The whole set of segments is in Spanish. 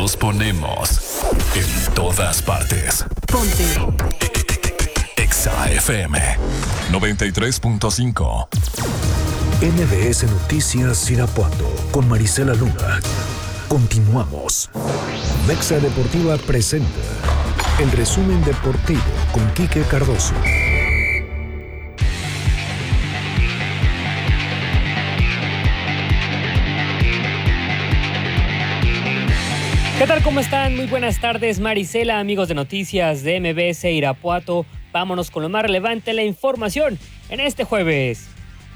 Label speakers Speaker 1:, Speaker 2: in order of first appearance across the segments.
Speaker 1: Nos ponemos en todas partes.
Speaker 2: Ponte
Speaker 1: Exa FM 93.5.
Speaker 3: MBS Noticias Irapuato con Marisela Luna. Continuamos. Mexa Deportiva presenta el resumen deportivo con Quique Cardoso.
Speaker 4: ¿Qué tal? ¿Cómo están? Muy buenas tardes, Marisela, amigos de Noticias de MBS Irapuato. Vámonos con lo más relevante de la información en este jueves.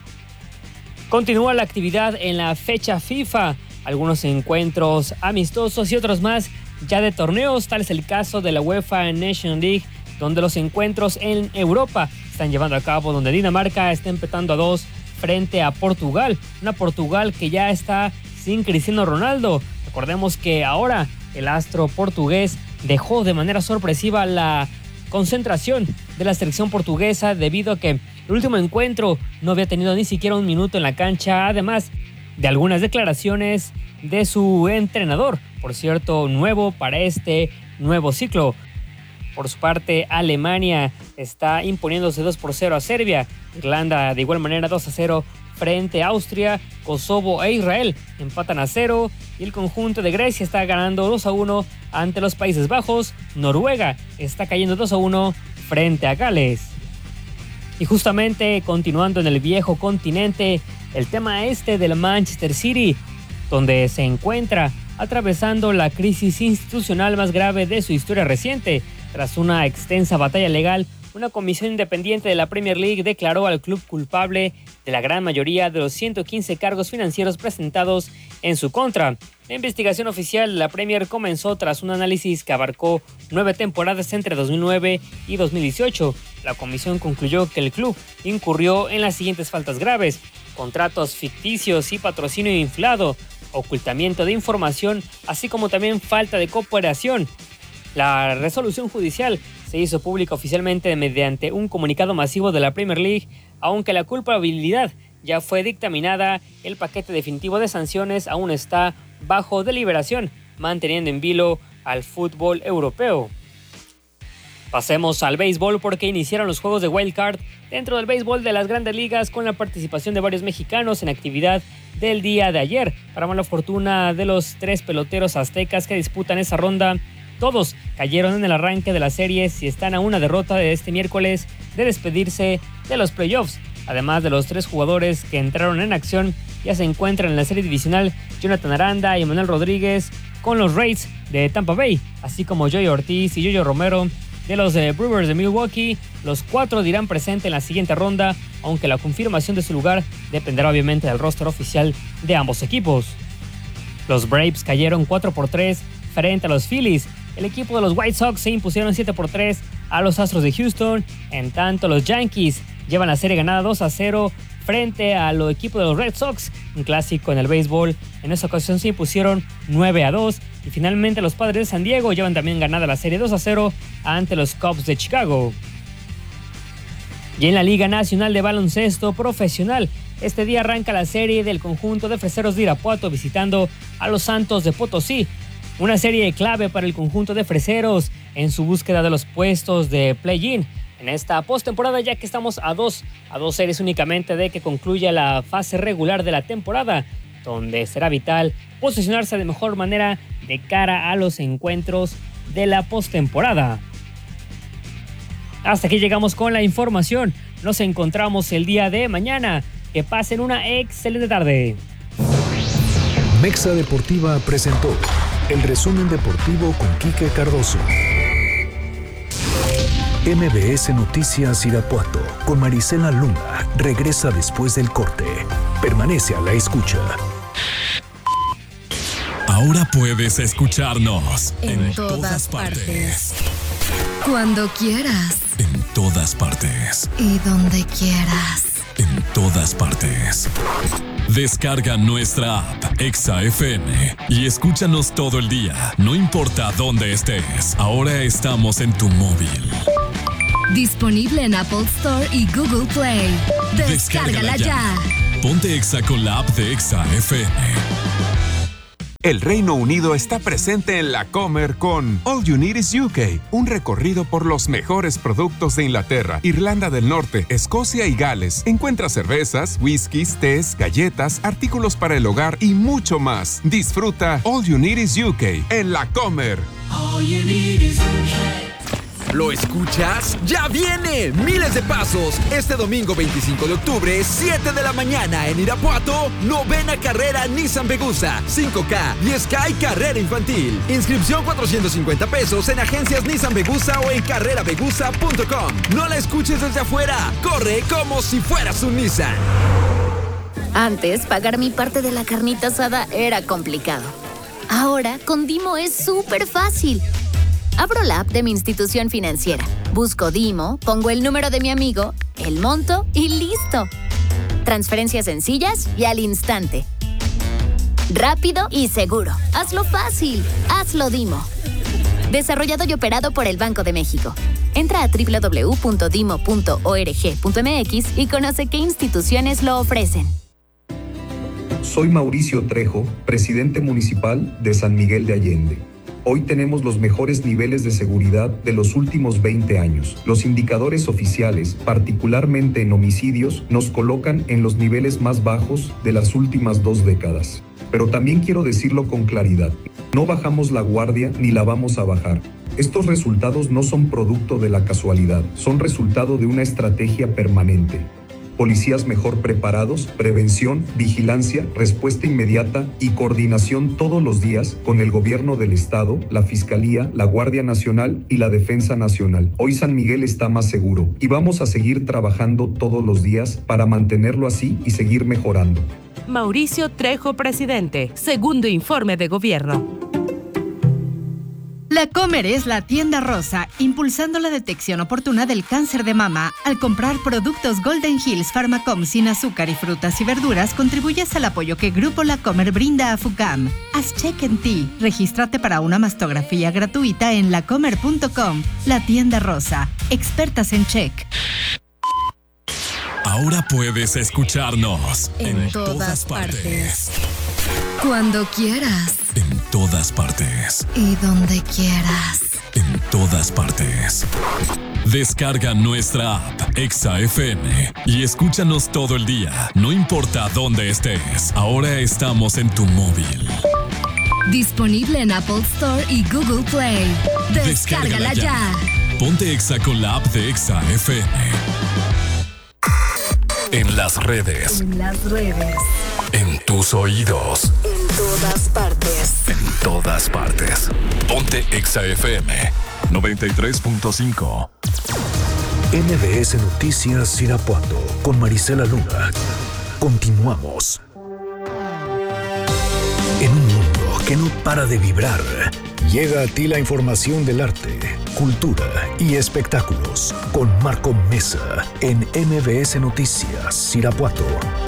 Speaker 4: Continúa la actividad en la fecha FIFA. Algunos encuentros amistosos y otros más ya de torneos. Tal es el caso de la UEFA Nations League, donde los encuentros en Europa están llevando a cabo, donde Dinamarca está empatando a 2 frente a Portugal. Una Portugal que ya está sin Cristiano Ronaldo. Recordemos que ahora el astro portugués dejó de manera sorpresiva la concentración de la selección portuguesa debido a que el último encuentro no había tenido ni siquiera un minuto en la cancha, además de algunas declaraciones de su entrenador, por cierto, nuevo para este nuevo ciclo. Por su parte, Alemania está imponiéndose 2-0 a Serbia, Irlanda de igual manera 2-0 frente a Austria, Kosovo e Israel empatan a 0 y el conjunto de Grecia está ganando 2-1 ante los Países Bajos. Noruega está cayendo 2-1 frente a Gales. Y justamente continuando en el viejo continente, el tema del Manchester City, donde se encuentra atravesando la crisis institucional más grave de su historia reciente. Tras una extensa batalla legal, una comisión independiente de la Premier League declaró al club culpable de la gran mayoría de los 115 cargos financieros presentados en su contra. La investigación oficial de la Premier comenzó tras un análisis que abarcó 9 temporadas entre 2009 y 2018. La comisión concluyó que el club incurrió en las siguientes faltas graves: contratos ficticios y patrocinio inflado, ocultamiento de información, así como también falta de cooperación. La resolución judicial se hizo pública oficialmente mediante un comunicado masivo de la Premier League. Aunque la culpabilidad ya fue dictaminada, el paquete definitivo de sanciones aún está bajo deliberación, manteniendo en vilo al fútbol europeo. Pasemos al béisbol porque iniciaron los juegos de Wild Card dentro del béisbol de las Grandes Ligas con la participación de varios mexicanos en actividad del día de ayer. Para mala fortuna de los 3 peloteros aztecas que disputan esa ronda, todos cayeron en el arranque de las series y están a una derrota de este miércoles de despedirse de los playoffs. Además de los 3 jugadores que entraron en acción, ya se encuentran en la serie divisional Jonathan Aranda y Manuel Rodríguez con los Rays de Tampa Bay, así como Joey Ortiz y Yoyo Romero de los Brewers de Milwaukee. Los 4 dirán presente en la siguiente ronda, aunque la confirmación de su lugar dependerá obviamente del roster oficial de ambos equipos. Los Braves cayeron 4-3 frente a los Phillies. El equipo de los White Sox se impusieron 7-3 a los Astros de Houston. En tanto, los Yankees llevan la serie ganada 2-0 frente al equipo de los Red Sox. Un clásico en el béisbol. En esta ocasión se impusieron 9-2. Y finalmente los Padres de San Diego llevan también ganada la serie 2-0 ante los Cubs de Chicago. Y en la Liga Nacional de Baloncesto Profesional, este día arranca la serie del conjunto de Freseros de Irapuato visitando a los Santos de Potosí. Una serie clave para el conjunto de Freseros en su búsqueda de los puestos de play-in en esta postemporada, ya que estamos a dos series únicamente de que concluya la fase regular de la temporada, donde será vital posicionarse de mejor manera de cara a los encuentros de la postemporada. Hasta aquí llegamos con la información. Nos encontramos el día de mañana. Que pasen una excelente tarde.
Speaker 3: Mexa Deportiva presentó el resumen deportivo con Quique Cardoso. MBS Noticias Irapuato con Marisela Luna regresa después del corte. Permanece a la escucha.
Speaker 1: Ahora puedes escucharnos
Speaker 2: en todas partes. Cuando quieras.
Speaker 1: En todas partes.
Speaker 2: Y donde quieras.
Speaker 1: En todas partes. Descarga nuestra app Exa FM y escúchanos todo el día, no importa dónde estés. Ahora estamos en tu móvil.
Speaker 2: Disponible en Apple Store y Google Play. Descárgala ya.
Speaker 1: Ponte Exa con la app de Exa FM.
Speaker 5: El Reino Unido está presente en la Comer con All You Need is UK, un recorrido por los mejores productos de Inglaterra, Irlanda del Norte, Escocia y Gales. Encuentra cervezas, whiskies, tés, galletas, artículos para el hogar y mucho más. Disfruta All You Need is UK en la Comer.
Speaker 6: All you need is UK.
Speaker 7: ¿Lo escuchas? ¡Ya viene! Miles de pasos. Este domingo 25 de octubre, 7 de la mañana en Irapuato, 9ª carrera Nissan Vegusa, 5K y Sky Carrera Infantil. Inscripción 450 pesos en agencias Nissan Vegusa o en carreravegusa.com. No la escuches desde afuera. Corre como si fueras un Nissan.
Speaker 8: Antes, pagar mi parte de la carnita asada era complicado. Ahora, con Dimo es súper fácil. Abro la app de mi institución financiera, busco Dimo, pongo el número de mi amigo, el monto y ¡listo! Transferencias sencillas y al instante. Rápido y seguro. Hazlo fácil. Hazlo Dimo. Desarrollado y operado por el Banco de México. Entra a www.dimo.org.mx y conoce qué instituciones lo ofrecen.
Speaker 9: Soy Mauricio Trejo, presidente municipal de San Miguel de Allende. Hoy tenemos los mejores niveles de seguridad de los últimos 20 años. Los indicadores oficiales, particularmente en homicidios, nos colocan en los niveles más bajos de las últimas 2 décadas. Pero también quiero decirlo con claridad, no bajamos la guardia ni la vamos a bajar. Estos resultados no son producto de la casualidad, son resultado de una estrategia permanente. Policías mejor preparados, prevención, vigilancia, respuesta inmediata y coordinación todos los días con el gobierno del estado, la Fiscalía, la Guardia Nacional y la Defensa Nacional. Hoy San Miguel está más seguro y vamos a seguir trabajando todos los días para mantenerlo así y seguir mejorando.
Speaker 10: Mauricio Trejo, presidente. Segundo informe de gobierno.
Speaker 11: La Comer es la tienda rosa, impulsando la detección oportuna del cáncer de mama. Al comprar productos Golden Hills Pharmacom sin azúcar y frutas y verduras, contribuyes al apoyo que Grupo La Comer brinda a FUCAM. Haz check en ti. Regístrate para una mastografía gratuita en lacomer.com. La tienda rosa. Expertas en check.
Speaker 1: Ahora puedes escucharnos en todas partes.
Speaker 2: Cuando quieras.
Speaker 1: En todas partes.
Speaker 2: Y donde quieras.
Speaker 1: En todas partes. Descarga nuestra app Exa FM y escúchanos todo el día, no importa dónde estés. Ahora estamos en tu móvil.
Speaker 2: Disponible en Apple Store y Google Play. Descárgala ya.
Speaker 1: Ponte Exa con la app de Exa FM. En las redes.
Speaker 2: En las redes.
Speaker 1: En tus oídos.
Speaker 2: En todas partes.
Speaker 1: En todas partes. Ponte Exa FM 93.5.
Speaker 3: MBS Noticias Irapuato con Marisela Luna. Continuamos. En un mundo que no para de vibrar, llega a ti la información del arte, cultura y espectáculos con Marco Mesa en MBS Noticias Irapuato.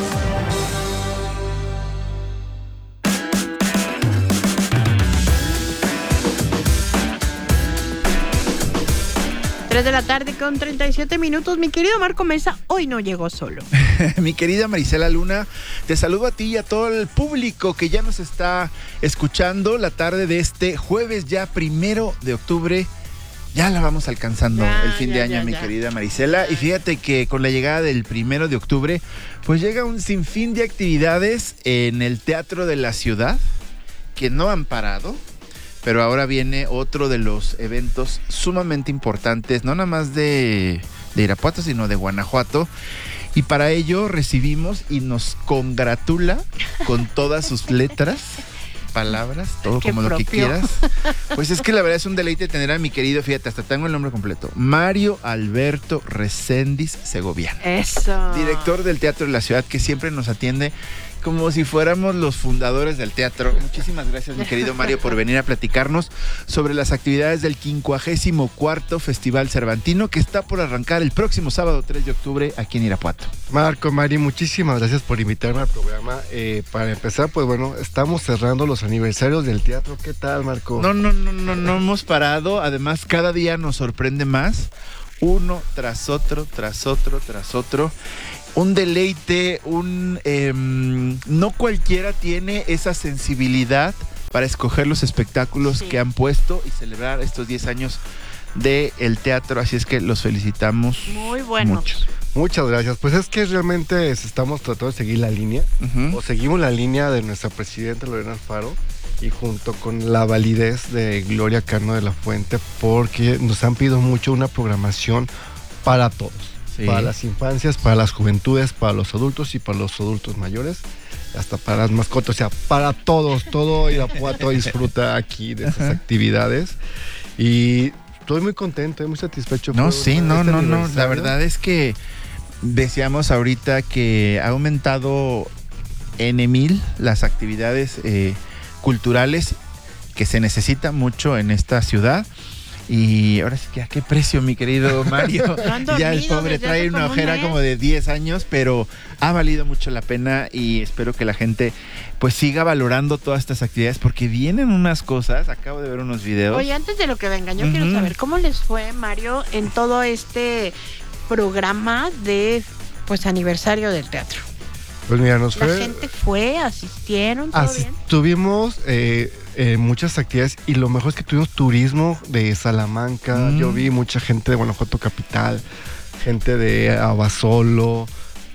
Speaker 12: 3 de la tarde con 37 minutos. Mi querido Marco Mesa, hoy no llegó solo.
Speaker 13: Mi querida Marisela Luna, te saludo a ti y a todo el público que ya nos está escuchando la tarde de este jueves ya 1 de octubre. Ya la vamos alcanzando el fin de año, mi querida Marisela. Y fíjate que con la llegada del 1 de octubre, pues llega un sinfín de actividades en el Teatro de la Ciudad que no han parado. Pero ahora viene otro de los eventos sumamente importantes, no nada más de Irapuato, sino de Guanajuato. Y para ello recibimos y nos congratula con todas sus letras, palabras, todo como lo que quieras. Pues es que la verdad es un deleite tener a mi querido, fíjate, hasta tengo el nombre completo, Mario Alberto Reséndiz Segoviano.
Speaker 12: Eso.
Speaker 13: Director del Teatro de la Ciudad, que siempre nos atiende como si fuéramos los fundadores del teatro. Muchísimas gracias, mi querido Mario, por venir a platicarnos sobre las actividades del 54º Festival Cervantino, que está por arrancar el próximo sábado 3 de octubre aquí en Irapuato.
Speaker 14: Marco, Mari, muchísimas gracias por invitarme al programa. Para empezar, pues bueno, estamos cerrando los aniversarios del teatro. ¿Qué tal, Marco?
Speaker 13: No hemos parado. Además, cada día nos sorprende más. Uno tras otro. Un deleite, no cualquiera tiene esa sensibilidad para escoger los espectáculos que han puesto y celebrar estos 10 años del teatro, así es que los felicitamos.
Speaker 12: Muy buenos.
Speaker 13: Mucho.
Speaker 14: Muchas gracias. Pues es que realmente estamos tratando de seguir la línea, o seguimos la línea de nuestra presidenta Lorena Alfaro, y junto con la validez de Gloria Cano de la Fuente, porque nos han pedido mucho una programación para todos, para las infancias, para las juventudes, para los adultos y para los adultos mayores, hasta para las mascotas, o sea, para todos, todo Irapuato disfruta aquí de esas actividades, y estoy muy contento, muy satisfecho.
Speaker 13: No, la verdad es que decíamos ahorita que ha aumentado N1000 las actividades culturales que se necesita mucho en esta ciudad. Y ahora sí que a qué precio, mi querido Mario. Ya el pobre trae una ojera como de 10 años, pero ha valido mucho la pena y espero que la gente pues siga valorando todas estas actividades porque vienen unas cosas. Acabo de ver unos videos.
Speaker 12: Oye, antes de lo que vengan, yo quiero saber cómo les fue, Mario, en todo este programa de pues aniversario del teatro.
Speaker 14: Pues mira, nos fue...
Speaker 12: La gente fue, asistieron, ¿todo bien?
Speaker 14: Tuvimos muchas actividades y lo mejor es que tuvimos turismo de Salamanca. Yo vi mucha gente de Guanajuato Capital, gente de Abasolo,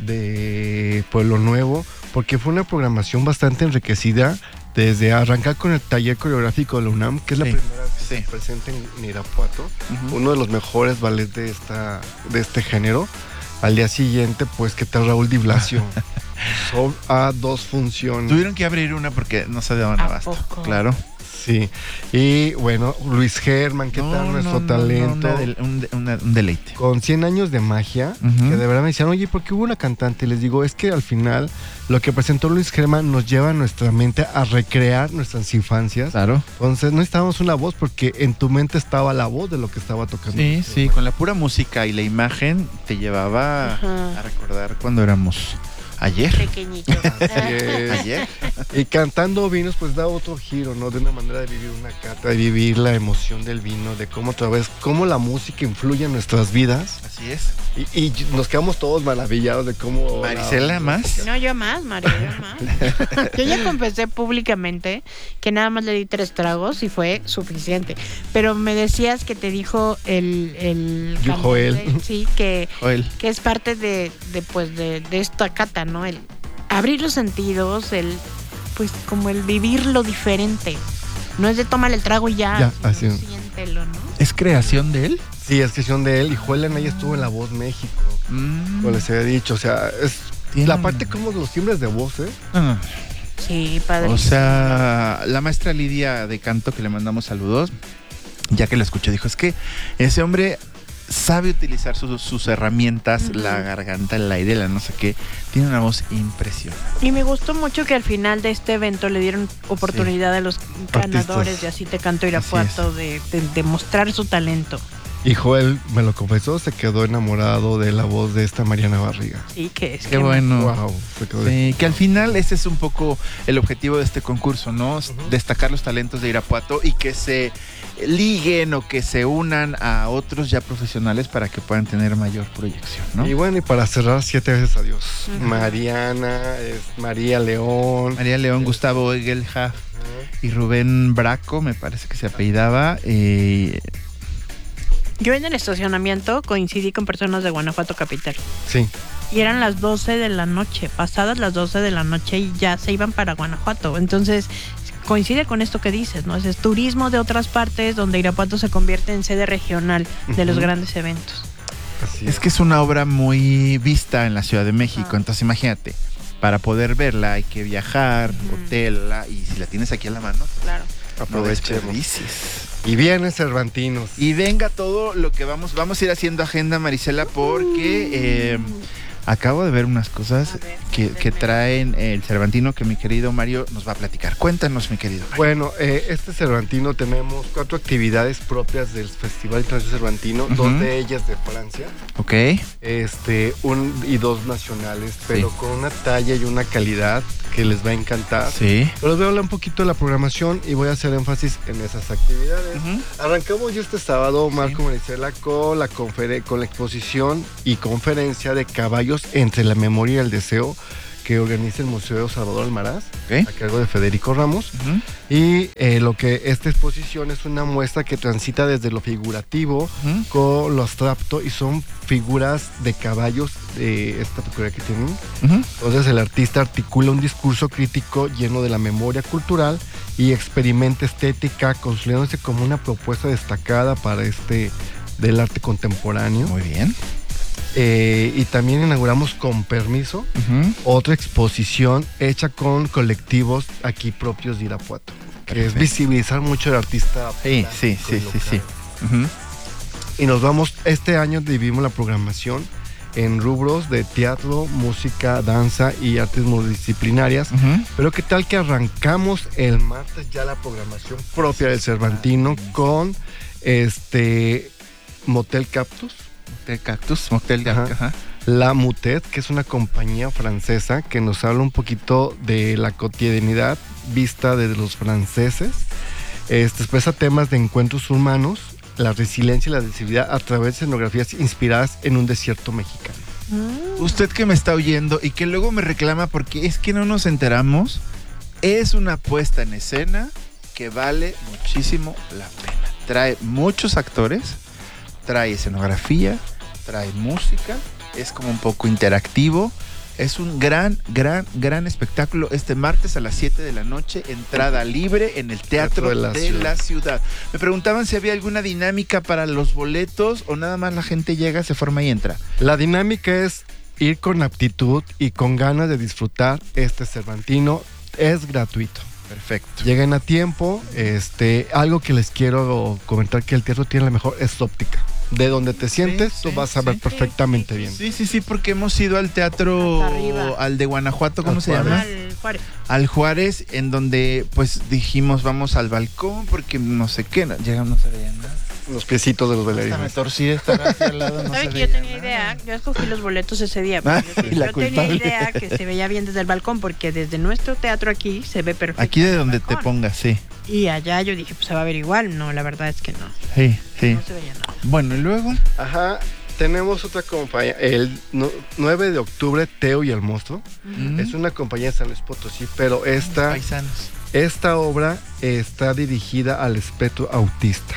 Speaker 14: de Pueblo Nuevo, porque fue una programación bastante enriquecida desde arrancar con el taller coreográfico de la UNAM, que es la primera vez que se presenta en Irapuato, uno de los mejores ballets de este género. Al día siguiente, pues, ¿qué tal Raúl Di Blasio? Son a 2 funciones.
Speaker 13: Tuvieron que abrir una porque no se daban abasto. Claro.
Speaker 14: Sí. Y bueno, Luis Germán, ¿qué tal nuestro talento?
Speaker 13: Un deleite.
Speaker 14: Con 100 años de magia, que de verdad me decían, oye, ¿por qué hubo una cantante? Y les digo, es que al final lo que presentó Luis Germán nos lleva a nuestra mente a recrear nuestras infancias.
Speaker 13: Claro.
Speaker 14: Entonces no necesitábamos una voz porque en tu mente estaba la voz de lo que estaba tocando.
Speaker 13: Sí, con la pura música y la imagen te llevaba a recordar cuando éramos... Ayer.
Speaker 12: Pequeñito.
Speaker 14: Ayer. Y cantando vinos, pues da otro giro, ¿no? De una manera de vivir una cata, de vivir la emoción del vino, de cómo otra vez, cómo la música influye en nuestras vidas.
Speaker 13: Así es.
Speaker 14: Y nos quedamos todos maravillados de cómo...
Speaker 13: Marisela, ¿más?
Speaker 12: No, yo más, Mario, yo más. Yo ya confesé públicamente que nada más le di 3 tragos y fue suficiente. Pero me decías que te dijo el
Speaker 14: Joel.
Speaker 12: Sí, que es parte de esta cata, ¿no? El abrir los sentidos, pues como el vivirlo diferente. No es de tómale el trago y ya
Speaker 14: así es.
Speaker 12: Siéntelo, ¿no?
Speaker 13: ¿Es creación de él?
Speaker 14: Sí, es creación de él. Y Joel Anaya estuvo en La Voz México. Como les había dicho, o sea, es la parte como los timbres de voz, ¿eh?
Speaker 12: Sí, padre.
Speaker 13: O sea, la maestra Lidia de canto, que le mandamos saludos, ya que la escuché, dijo, es que ese hombre sabe utilizar sus herramientas, la garganta, el aire, la no sé qué. Tiene una voz impresionante.
Speaker 12: Y me gustó mucho que al final de este evento le dieron oportunidad a los ganadores de Así Te Canto Irapuato de mostrar su talento.
Speaker 14: Y Joel me lo confesó, se quedó enamorado de la voz de esta Mariana Barriga.
Speaker 12: Sí, que es.
Speaker 13: Qué bueno.
Speaker 14: Wow.
Speaker 13: Sí, que al final ese es un poco el objetivo de este concurso, ¿no? Destacar los talentos de Irapuato y que se liguen o que se unan a otros ya profesionales para que puedan tener mayor proyección, ¿no?
Speaker 14: Y bueno, y para cerrar 7 veces adiós. Mariana, María León.
Speaker 13: Gustavo Egelhaf y Rubén Braco, me parece que se apellidaba.
Speaker 12: Yo en el estacionamiento coincidí con personas de Guanajuato Capital.
Speaker 14: Sí.
Speaker 12: Y eran las 12 de la noche, pasadas las 12 de la noche y ya se iban para Guanajuato. Entonces coincide con esto que dices, ¿no? Es turismo de otras partes donde Irapuato se convierte en sede regional de los grandes eventos.
Speaker 13: Así es que es una obra muy vista en la Ciudad de México, entonces imagínate, para poder verla hay que viajar, hotel, y si la tienes aquí a la mano,
Speaker 12: claro,
Speaker 14: aprovechemos. Y viene Cervantinos.
Speaker 13: Y venga todo lo que vamos a ir haciendo agenda, Marisela, porque acabo de ver unas cosas que traen el Cervantino que mi querido Mario nos va a platicar. Cuéntanos, mi querido Mario.
Speaker 14: Bueno, este Cervantino tenemos 4 actividades propias del Festival Internacional Cervantino, 2 de ellas de Francia.
Speaker 13: Ok.
Speaker 14: Y 2 nacionales, pero con una talla y una calidad que les va a encantar.
Speaker 13: Sí.
Speaker 14: Pero les voy a hablar un poquito de la programación y voy a hacer énfasis en esas actividades. Arrancamos ya este sábado, Marco Marisela, con la exposición y conferencia de Caballos entre la memoria y el deseo, que organiza el Museo Salvador Almaraz, a cargo de Federico Ramos. Y lo que esta exposición es una muestra que transita desde lo figurativo con lo abstracto, y son figuras de caballos de esta peculiaridad que tienen. Entonces el artista articula un discurso crítico lleno de la memoria cultural y experimenta estética, construyéndose como una propuesta destacada para del arte contemporáneo.
Speaker 13: Muy bien.
Speaker 14: Y también inauguramos con permiso otra exposición hecha con colectivos aquí propios de Irapuato, que es visibilizar mucho el artista.
Speaker 13: Sí.
Speaker 14: Y nos vamos, este año dividimos la programación en rubros de teatro, música, danza y artes multidisciplinarias. Pero qué tal que arrancamos el martes ya la programación propia del Cervantino con Motel Cactus. La Mutet, que es una compañía francesa que nos habla un poquito de la cotidianidad vista desde los franceses. Expresa temas de encuentros humanos, la resiliencia y la sensibilidad a través de escenografías inspiradas en un desierto mexicano.
Speaker 13: Usted que me está oyendo y que luego me reclama porque es que no nos enteramos, es una puesta en escena que vale muchísimo la pena. Trae muchos actores, trae escenografía, trae música, es como un poco interactivo. Es un gran espectáculo este martes a las 7 de la noche, entrada libre en el Teatro de la Ciudad. Me preguntaban si había alguna dinámica para los boletos o nada más la gente llega, se forma y entra.
Speaker 14: La dinámica es ir con aptitud y con ganas de disfrutar este Cervantino. Es gratuito.
Speaker 13: Perfecto.
Speaker 14: Lleguen a tiempo. Algo que les quiero comentar, que el teatro tiene la mejor óptica. De donde te sientes, tú vas a ver perfectamente bien.
Speaker 13: Sí, porque hemos ido al teatro, al de Guanajuato, ¿cómo se llama?
Speaker 12: Al Juárez.
Speaker 13: Al Juárez, en donde pues dijimos vamos al balcón porque no sé qué, llegamos, no se veía nada.
Speaker 14: Los piecitos de los bailarines.
Speaker 13: Me torcí de estar hacia el lado. No
Speaker 12: ¿Sabe que yo tenía idea? Yo escogí los boletos ese día. Yo tenía idea que se veía bien desde el balcón, porque desde nuestro teatro aquí se ve perfecto.
Speaker 13: Aquí de donde te pongas, sí.
Speaker 12: Y allá yo dije, pues se va a ver igual. No, la verdad es que no.
Speaker 13: Sí.
Speaker 12: No se veía nada.
Speaker 13: Bueno, y luego.
Speaker 14: Tenemos otra compañía, el 9 de octubre, Teo y el Monstruo. Es una compañía de San Luis Potosí, pero esta obra está dirigida al espectro autista.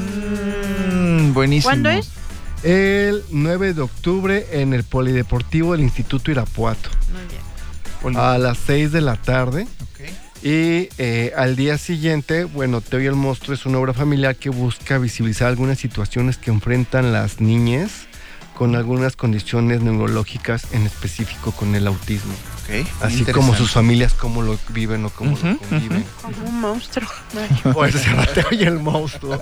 Speaker 13: Buenísimo.
Speaker 12: ¿Cuándo es?
Speaker 14: El 9 de octubre en el Polideportivo del Instituto Irapuato.
Speaker 12: Muy bien.
Speaker 14: A las 6 de la tarde. Y al día siguiente, Teo y el Monstruo es una obra familiar que busca visibilizar algunas situaciones que enfrentan las niñas con algunas condiciones neurológicas, en específico con el autismo. Así como sus familias, cómo lo viven o cómo lo conviven.
Speaker 12: Como un monstruo.
Speaker 14: Pues se llama Teo y el Monstruo.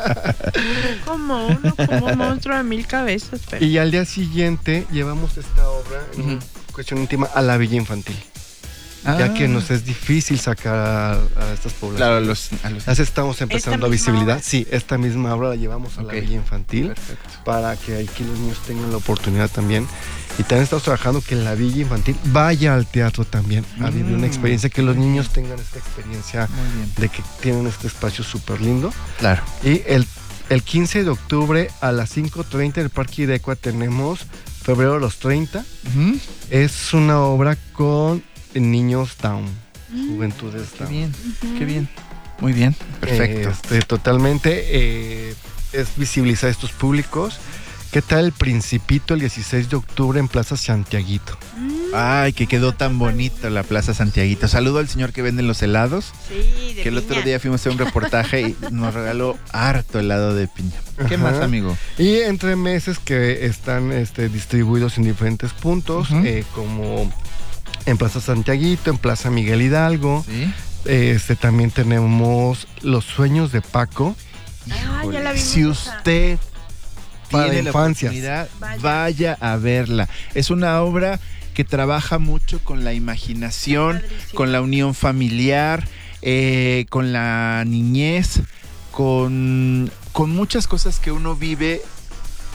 Speaker 12: Como un monstruo de 1000 cabezas. Pero...
Speaker 14: Y al día siguiente llevamos esta obra en cuestión íntima a la Villa Infantil. Ya que nos es difícil sacar a estas poblaciones.
Speaker 13: Claro,
Speaker 14: Ya estamos empezando a visibilidad. Sí, esta misma obra la llevamos a la Villa Infantil. Perfecto. Para que aquí los niños tengan la oportunidad también. Y también estamos trabajando que en la Villa Infantil vaya al teatro también a vivir una experiencia, que los niños tengan esta experiencia de que tienen este espacio súper lindo.
Speaker 13: Claro.
Speaker 14: Y el 15 de octubre a las 5:30 en el Parque Idecua tenemos Febrero los 30. Es una obra con niños Down, juventudes Down.
Speaker 13: Qué bien. Muy bien, perfecto.
Speaker 14: Totalmente es visibilizar estos públicos. ¿Qué tal el Principito el 16 de octubre en Plaza Santiaguito?
Speaker 13: Ay, que quedó tan bonita la Plaza Santiaguito. Saludo al señor que vende los helados.
Speaker 12: Sí,
Speaker 13: que el otro día fuimos a hacer un reportaje y nos regaló harto helado de piña. ¿Qué más, amigo?
Speaker 14: Y entre meses que están distribuidos en diferentes puntos, como en Plaza Santiaguito, en Plaza Miguel Hidalgo. También tenemos Los Sueños de Paco.
Speaker 12: Ya la vimos.
Speaker 13: Si usted
Speaker 14: para
Speaker 13: tiene
Speaker 14: infancias,
Speaker 13: la oportunidad, vaya a verla. Es una obra que trabaja mucho con la imaginación, con la unión familiar, con la niñez, con muchas cosas que uno vive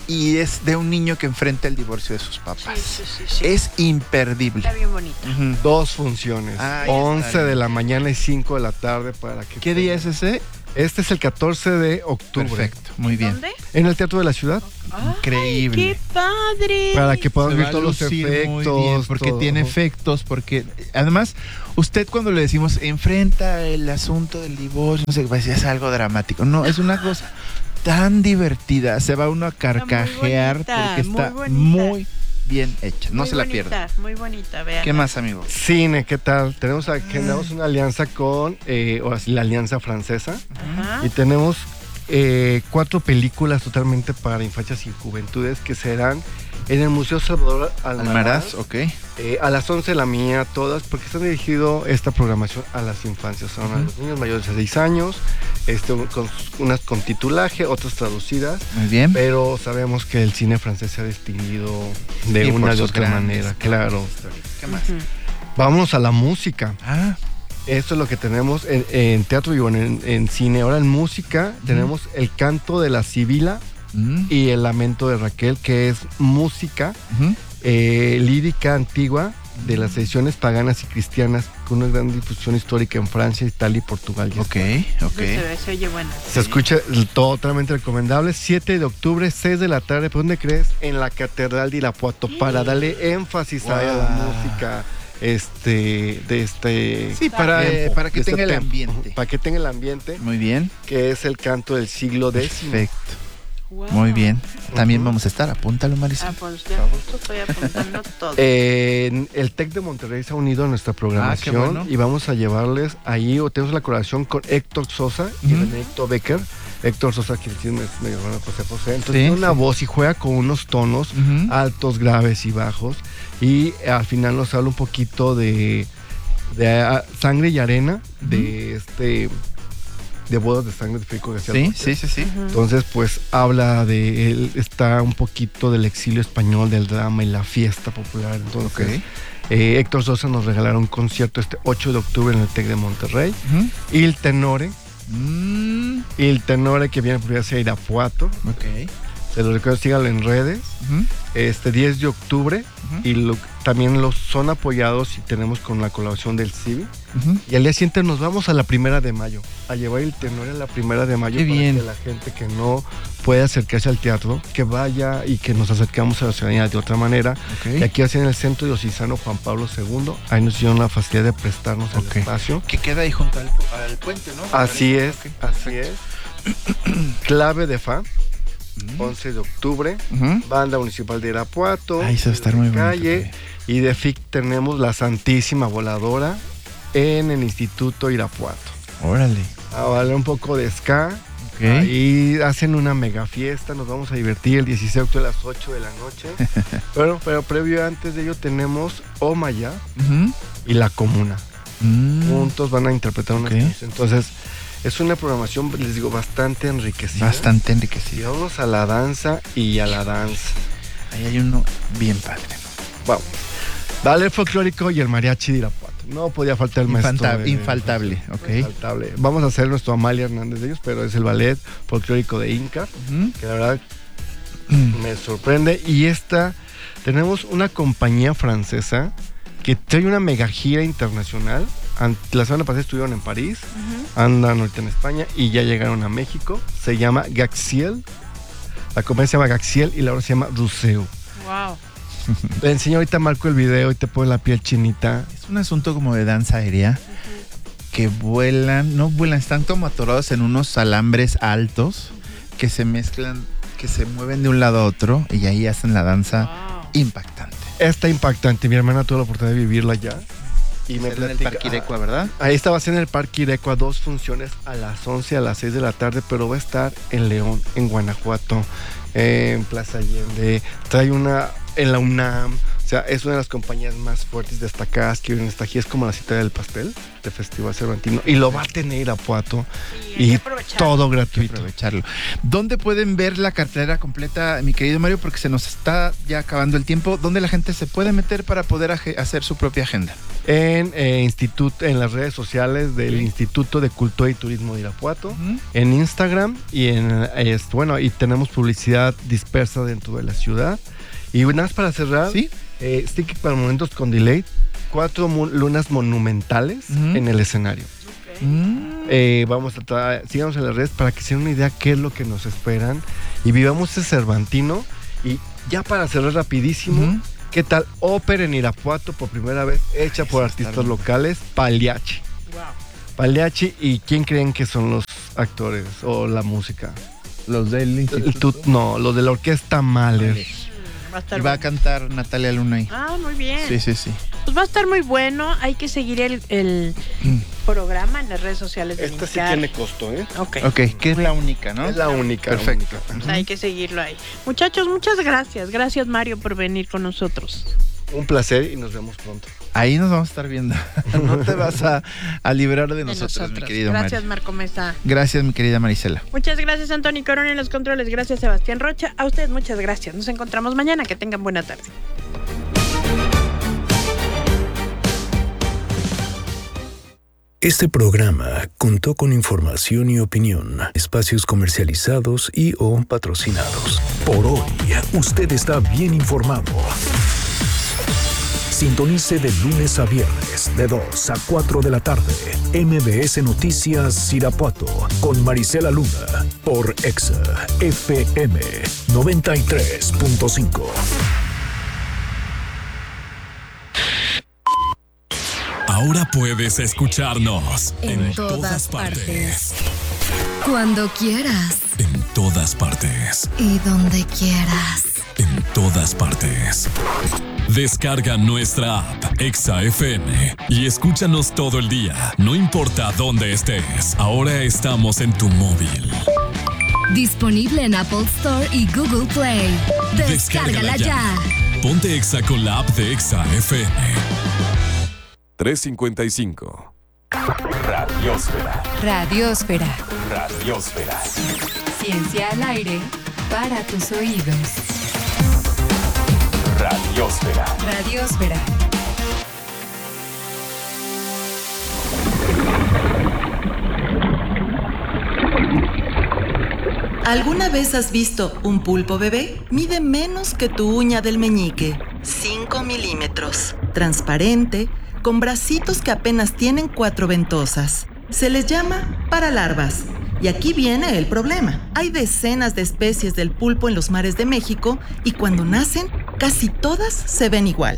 Speaker 13: y es de un niño que enfrenta el divorcio de sus papás.
Speaker 12: Sí.
Speaker 13: Es imperdible.
Speaker 12: Está bien bonita.
Speaker 14: 2 funciones, 11 de la mañana y 5 de la tarde para que...
Speaker 13: ¿Qué día es ese?
Speaker 14: Este es el 14 de octubre.
Speaker 13: Perfecto, muy bien.
Speaker 12: ¿Dónde?
Speaker 14: En el Teatro de la Ciudad.
Speaker 13: Increíble.
Speaker 12: ¡Qué padre!
Speaker 14: Para que puedan
Speaker 13: Se
Speaker 14: ver
Speaker 13: va a
Speaker 14: todos los
Speaker 13: lucir
Speaker 14: efectos.
Speaker 13: muy bien, porque tiene efectos, porque además usted cuando le decimos enfrenta el asunto del divorcio, no sé, va a decir, es algo dramático. No, es una cosa tan divertida, se va uno a carcajear porque está muy bien hecha, no se la pierda.
Speaker 12: Muy bonita, vean.
Speaker 13: ¿Qué más, amigo?
Speaker 14: Cine, ¿qué tal? Tenemos una alianza con la Alianza Francesa.
Speaker 12: Ajá.
Speaker 14: Y tenemos 4 películas totalmente para infancias y juventudes que serán en el Museo Salvador Almaraz.
Speaker 13: Ok.
Speaker 14: A las 11 la mía, todas, porque están dirigido esta programación a las infancias. Son a los niños mayores de 6 años, unas con titulaje, otras traducidas.
Speaker 13: Muy bien.
Speaker 14: Pero sabemos que el cine francés se ha distinguido de una de otra manera, claro.
Speaker 13: ¿Qué más?
Speaker 14: Vámonos a la música. Esto es lo que tenemos en teatro y en cine. Ahora en música tenemos El canto de la Sibila y El lamento de Raquel, que es música lírica antigua de las tradiciones paganas y cristianas con una gran difusión histórica en Francia, Italia y Portugal.
Speaker 13: Ok.
Speaker 12: Se oye bueno.
Speaker 14: Se escucha totalmente recomendable. 7 de octubre, 6 de la tarde. ¿Por dónde crees? En la Catedral de Irapuato, para darle énfasis a la música.
Speaker 13: Para que tenga el ambiente.
Speaker 14: Para que tenga el ambiente.
Speaker 13: Muy bien.
Speaker 14: Que es el canto del siglo X.
Speaker 13: Perfecto. Wow. Muy bien. También vamos a estar. Apúntalo, Marisol.
Speaker 12: Estoy apuntando todo.
Speaker 14: El TEC de Monterrey se ha unido a nuestra programación.
Speaker 13: Qué bueno.
Speaker 14: Y vamos a llevarles ahí, tenemos la colaboración con Héctor Sosa y Benedicto Becker. Héctor Sosa, que es medio hermano de José. Entonces tiene una voz y juega con unos tonos altos, graves y bajos. Y al final nos habla un poquito de Sangre y Arena, de Bodas de Sangre de Federico García Lorca.
Speaker 13: Sí.
Speaker 14: Entonces, pues habla de él, está un poquito del exilio español, del drama y la fiesta popular. Entonces, Héctor Sosa nos regalará un concierto este 8 de octubre en el TEC de Monterrey. Y el Tenore. Y el Tenore que viene por hacia Irapuato. Se lo recuerdo, síganlo en redes. 10 de octubre. Y también los son apoyados y tenemos con la colaboración del CIVI. Y al día siguiente nos vamos a la 1 de mayo. A llevar el Tenore a la 1 de mayo.
Speaker 13: Qué bien.
Speaker 14: Para que la gente que no puede acercarse al teatro, que vaya y que nos acercamos a la ciudadanía de otra manera. Y aquí en el Centro Diocesano Juan Pablo II. Ahí nos dieron la facilidad de prestarnos el espacio.
Speaker 13: Que queda ahí junto al puente, ¿no?
Speaker 14: Así es. Clave de Fa. 11 de octubre, Banda Municipal de Irapuato.
Speaker 13: Ahí se va a estar muy
Speaker 14: calle. Y de FIC tenemos la Santísima Voladora en el Instituto Irapuato.
Speaker 13: Órale.
Speaker 14: A valer un poco de ska. Ahí hacen una mega fiesta, nos vamos a divertir el 16 de octubre a las 8 de la noche. pero previo antes de ello tenemos Omaya y La Comuna. Juntos van a interpretar una canción. Entonces, es una programación, les digo, bastante enriquecida. Y vamos a la danza y a la danza.
Speaker 13: Ahí hay uno bien padre.
Speaker 14: Vamos. Ballet folclórico y el mariachi de Irapuato. No podía faltar el maestro.
Speaker 13: Infaltable.
Speaker 14: Vamos a hacer nuestro Amalia Hernández de ellos, pero es el ballet folclórico de Inca, que la verdad me sorprende. Y tenemos una compañía francesa que trae una mega gira internacional. La semana pasada estuvieron en París, andan ahorita en España y ya llegaron a México. Se llama Gaxiel. La compañía se llama Gaxiel y la obra se llama Ruseu.
Speaker 12: Wow.
Speaker 14: Le enseño ahorita, Marco, el video y te pone la piel chinita.
Speaker 13: Es un asunto como de danza aérea que no vuelan, están como atorados en unos alambres altos que se mezclan, que se mueven de un lado a otro y ahí hacen la danza impactante.
Speaker 14: Está impactante. Mi hermana tuvo la oportunidad de vivirla ya. Y me
Speaker 13: en el Parque Irecua, ¿verdad?
Speaker 14: Ahí estaba en el Parque Irecua, 2 funciones a las 11 y a las 6 de la tarde, pero va a estar en León, en Guanajuato, en Plaza Allende, trae una en la UNAM. O sea, es una de las compañías más fuertes y destacadas que viven en esta gira. Es como la cita del pastel de Festival Cervantino. Y lo va a tener Irapuato. Y todo gratuito.
Speaker 13: Aprovecharlo. ¿Dónde pueden ver la cartelera completa, mi querido Mario? Porque se nos está ya acabando el tiempo. ¿Dónde la gente se puede meter para poder hacer su propia agenda?
Speaker 14: en las redes sociales del Instituto de Cultura y Turismo de Irapuato, en Instagram y y tenemos publicidad dispersa dentro de la ciudad. Y nada más para cerrar, Sticky para Momentos con Delay, 4 lunas monumentales en el escenario. Vamos a tratar, síganos en las redes para que se den una idea qué es lo que nos esperan y vivamos ese Cervantino. Y ya para cerrar rapidísimo, ¿qué tal ópera en Irapuato por primera vez hecha por artistas locales? Pagliacci. Wow. Pagliacci, ¿y quién creen que son los actores o la música?
Speaker 13: Los del instituto.
Speaker 14: Los de la orquesta Mahler.
Speaker 13: Va a cantar Natalia Luna ahí.
Speaker 12: Ah, muy bien.
Speaker 13: Sí.
Speaker 12: Pues va a estar muy bueno. Hay que seguir el programa en las redes sociales de
Speaker 14: Esta sí tiene costo, ¿eh?
Speaker 13: Ok, que es la única, ¿no?
Speaker 14: Es la única.
Speaker 13: Perfecto.
Speaker 12: Pues hay que seguirlo ahí. Muchachos, muchas gracias. Gracias, Mario, por venir con nosotros.
Speaker 14: Un placer y nos vemos pronto.
Speaker 13: Ahí nos vamos a estar viendo. No te vas a librar de nosotros, mi querido Mario.
Speaker 12: Gracias, Marco Mesa.
Speaker 13: Gracias, mi querida Marisela.
Speaker 12: Muchas gracias, Antonio Corona en los controles. Gracias, Sebastián Rocha. A ustedes muchas gracias. Nos encontramos mañana. Que tengan buena tarde.
Speaker 3: Este programa contó con información y opinión, espacios comercializados y o patrocinados. Por hoy, usted está bien informado. Sintonice de lunes a viernes de 2 a 4 de la tarde. MBS Noticias Irapuato con Marisela Luna por Exa FM 93.5.
Speaker 1: Ahora puedes escucharnos
Speaker 2: en todas partes. Cuando quieras.
Speaker 1: En todas partes.
Speaker 2: Y donde quieras.
Speaker 1: En todas partes. Descarga nuestra app Exa FM y escúchanos todo el día, no importa dónde estés. Ahora estamos en tu móvil.
Speaker 2: Disponible en Apple Store y Google Play. Descárgala ya.
Speaker 1: Ponte Exa con la app de Exa FM.
Speaker 5: 355.
Speaker 15: Radiósfera.
Speaker 2: Radiósfera.
Speaker 15: Radiósfera.
Speaker 2: Ciencia al aire para tus oídos.
Speaker 15: Radiósfera.
Speaker 2: Radiósfera.
Speaker 16: ¿Alguna vez has visto un pulpo bebé? Mide menos que tu uña del meñique. 5 milímetros. Transparente, con bracitos que apenas tienen 4 ventosas. Se les llama paralarvas. Y aquí viene el problema. Hay decenas de especies del pulpo en los mares de México y cuando nacen, casi todas se ven igual.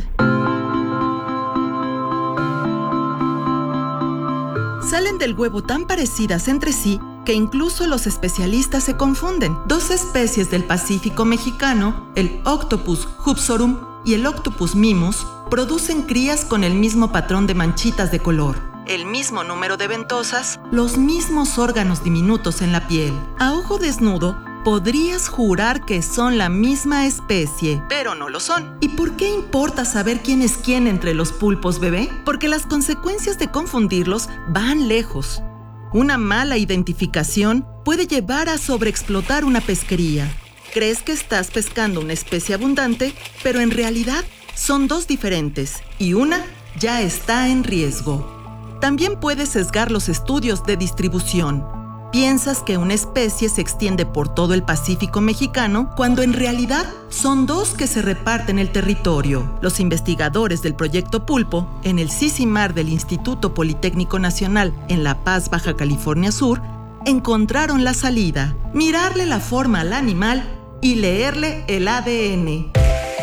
Speaker 16: Salen del huevo tan parecidas entre sí que incluso los especialistas se confunden. 2 especies del Pacífico mexicano, el Octopus hupsorum y el Octopus mimus, producen crías con el mismo patrón de manchitas de color, el mismo número de ventosas, los mismos órganos diminutos en la piel. A ojo desnudo, podrías jurar que son la misma especie, pero no lo son. ¿Y por qué importa saber quién es quién entre los pulpos bebé? Porque las consecuencias de confundirlos van lejos. Una mala identificación puede llevar a sobreexplotar una pesquería. Crees que estás pescando una especie abundante, pero en realidad son 2 diferentes y una ya está en riesgo. También puedes sesgar los estudios de distribución. Piensas que una especie se extiende por todo el Pacífico mexicano, cuando en realidad son 2 que se reparten el territorio. Los investigadores del Proyecto Pulpo, en el Sisimar del Instituto Politécnico Nacional en La Paz, Baja California Sur, encontraron la salida: mirarle la forma al animal y leerle el ADN.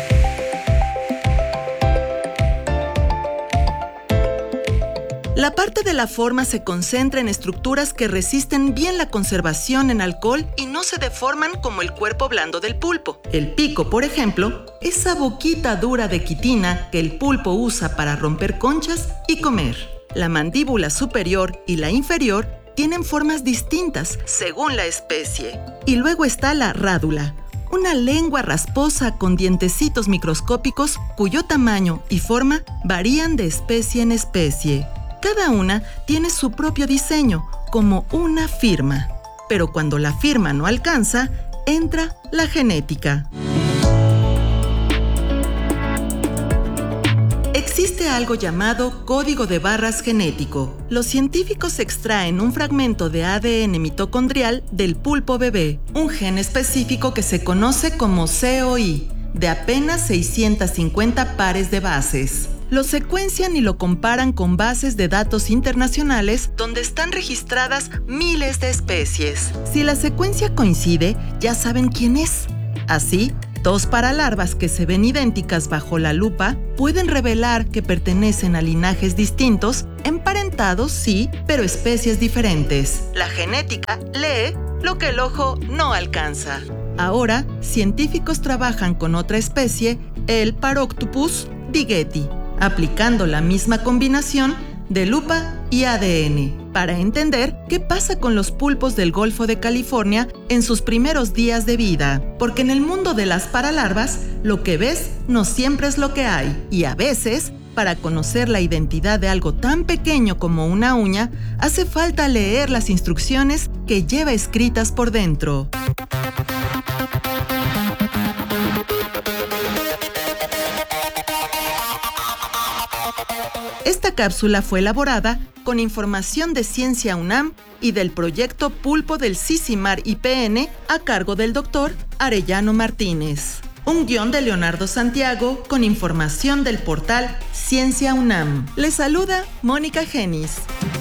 Speaker 16: La parte de la forma se concentra en estructuras que resisten bien la conservación en alcohol y no se deforman como el cuerpo blando del pulpo. El pico, por ejemplo, esa boquita dura de quitina que el pulpo usa para romper conchas y comer. La mandíbula superior y la inferior tienen formas distintas según la especie. Y luego está la rádula, una lengua rasposa con dientecitos microscópicos cuyo tamaño y forma varían de especie en especie. Cada una tiene su propio diseño, como una firma. Pero cuando la firma no alcanza, entra la genética. Existe algo llamado código de barras genético. Los científicos extraen un fragmento de ADN mitocondrial del pulpo bebé, un gen específico que se conoce como COI, de apenas 650 pares de bases. Lo secuencian y lo comparan con bases de datos internacionales donde están registradas miles de especies. Si la secuencia coincide, ya saben quién es. Así, 2 paralarvas que se ven idénticas bajo la lupa pueden revelar que pertenecen a linajes distintos, emparentados sí, pero especies diferentes. La genética lee lo que el ojo no alcanza. Ahora, científicos trabajan con otra especie, el Paroctopus digeti, aplicando la misma combinación de lupa y ADN para entender qué pasa con los pulpos del Golfo de California en sus primeros días de vida. Porque en el mundo de las paralarvas, lo que ves no siempre es lo que hay. Y a veces, para conocer la identidad de algo tan pequeño como una uña, hace falta leer las instrucciones que lleva escritas por dentro. Esta cápsula fue elaborada con información de Ciencia UNAM y del proyecto Pulpo del CICIMAR IPN a cargo del Dr. Arellano Martínez. Un guión de Leonardo Santiago con información del portal Ciencia UNAM. Les saluda Mónica Genis.